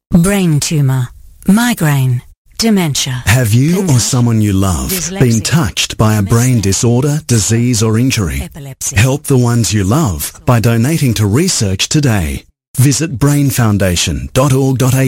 brain tumor, migraine, dementia. Have you or someone you love been touched by a brain disorder, disease or injury? Epilepsy. Help the ones you love by donating to research today. Visit brainfoundation.org.au